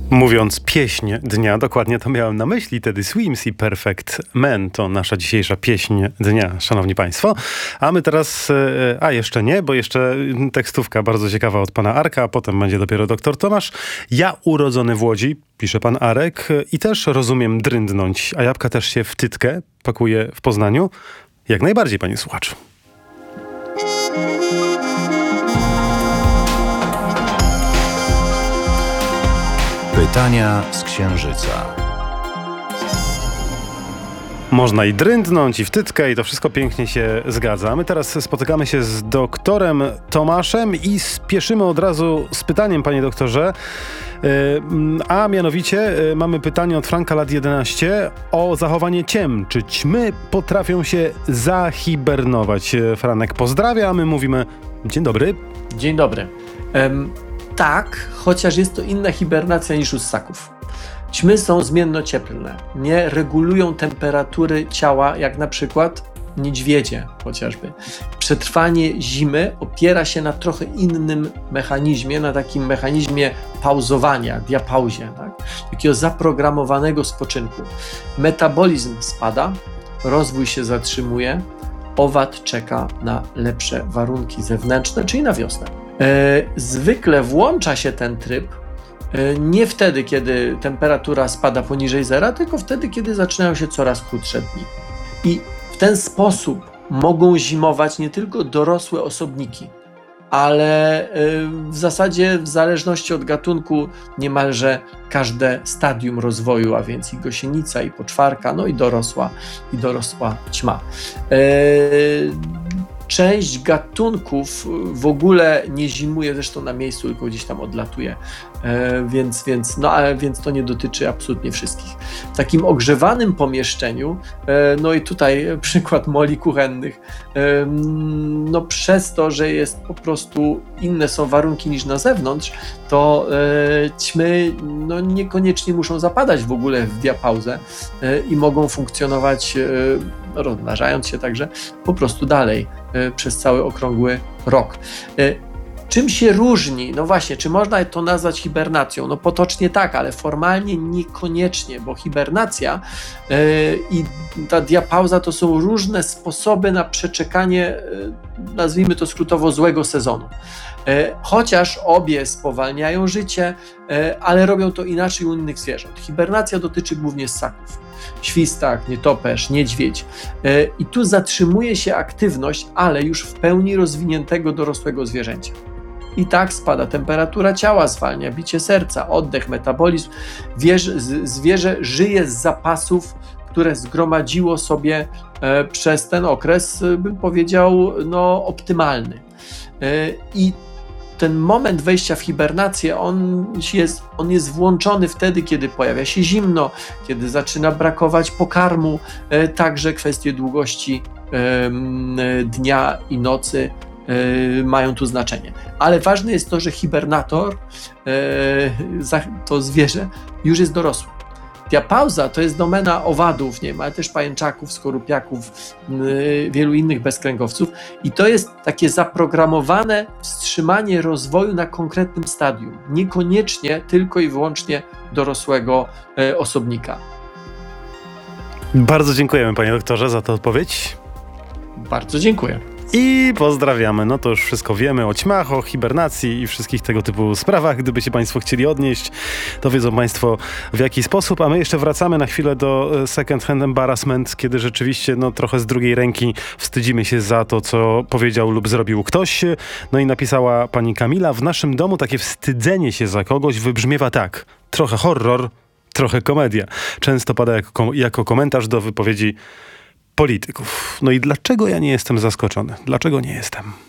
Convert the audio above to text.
Mówiąc pieśń dnia, dokładnie to miałem na myśli. Teddy Swims i Perfect Man to nasza dzisiejsza pieśń dnia, szanowni państwo. A my teraz, jeszcze nie, bo jeszcze tekstówka bardzo ciekawa od pana Arka, a potem będzie dopiero doktor Tomasz. Ja urodzony w Łodzi, pisze pan Arek, i też rozumiem dryndnąć, a jabłka też się w tytkę pakuje w Poznaniu. Jak najbardziej, panie słuchaczu. Pytania z Księżyca. Można i dryndnąć, i w tytkę, i to wszystko pięknie się zgadza. My teraz spotykamy się z doktorem Tomaszem i spieszymy od razu z pytaniem, panie doktorze. A mianowicie mamy pytanie od Franka, lat 11, o zachowanie ciem. Czy ćmy potrafią się zahibernować? Franek pozdrawia, a my mówimy dzień dobry. Dzień dobry. Tak, chociaż jest to inna hibernacja niż u ssaków. Ćmy są zmiennocieplne, nie regulują temperatury ciała, jak na przykład niedźwiedzie chociażby. Przetrwanie zimy opiera się na trochę innym mechanizmie, na takim mechanizmie pauzowania, diapauzie, tak? Takiego zaprogramowanego spoczynku. Metabolizm spada, rozwój się zatrzymuje, owad czeka na lepsze warunki zewnętrzne, czyli na wiosnę. Zwykle włącza się ten tryb nie wtedy, kiedy temperatura spada poniżej zera, tylko wtedy, kiedy zaczynają się coraz krótsze dni. I w ten sposób mogą zimować nie tylko dorosłe osobniki, ale w zasadzie w zależności od gatunku niemalże każde stadium rozwoju, a więc i gosienica, i poczwarka, no i dorosła ćma. Część gatunków w ogóle nie zimuje, zresztą na miejscu, tylko gdzieś tam odlatuje, więc to nie dotyczy absolutnie wszystkich. W takim ogrzewanym pomieszczeniu, no i tutaj przykład moli kuchennych, no przez to, że jest po prostu inne są warunki niż na zewnątrz, to ćmy no niekoniecznie muszą zapadać w ogóle w diapauzę i mogą funkcjonować, rozmnażając się także po prostu dalej przez cały okrągły rok. Czym się różni? No właśnie, czy można to nazwać hibernacją? No potocznie tak, ale formalnie niekoniecznie, bo hibernacja i ta diapauza to są różne sposoby na przeczekanie, nazwijmy to skrótowo, złego sezonu. Chociaż obie spowalniają życie, ale robią to inaczej u innych zwierząt. Hibernacja dotyczy głównie ssaków. Świstak, nietoperz, niedźwiedź. I tu zatrzymuje się aktywność, ale już w pełni rozwiniętego dorosłego zwierzęcia. I tak spada temperatura ciała, zwalnia bicie serca, oddech, metabolizm. Zwierzę żyje z zapasów, które zgromadziło sobie przez ten okres, bym powiedział, no, optymalny. I ten moment wejścia w hibernację, on jest włączony wtedy, kiedy pojawia się zimno, kiedy zaczyna brakować pokarmu, także kwestie długości dnia i nocy mają tu znaczenie. Ale ważne jest to, że hibernator, to zwierzę, już jest dorosły. Diapauza to jest domena owadów, nie wiem, ale też pajęczaków, skorupiaków, wielu innych bezkręgowców i to jest takie zaprogramowane wstrzymanie rozwoju na konkretnym stadium, niekoniecznie tylko i wyłącznie dorosłego osobnika. Bardzo dziękujemy, panie doktorze, za tę odpowiedź. Bardzo dziękuję. I pozdrawiamy. No to już wszystko wiemy o ćmach, o hibernacji i wszystkich tego typu sprawach. Gdyby się państwo chcieli odnieść, to wiedzą państwo w jaki sposób. A my jeszcze wracamy na chwilę do second hand embarrassment, kiedy rzeczywiście trochę z drugiej ręki wstydzimy się za to, co powiedział lub zrobił ktoś. No i napisała pani Kamila: w naszym domu takie wstydzenie się za kogoś wybrzmiewa tak. Trochę horror, trochę komedia. Często pada jako komentarz do wypowiedzi polityków. No i dlaczego ja nie jestem zaskoczony? Dlaczego nie jestem?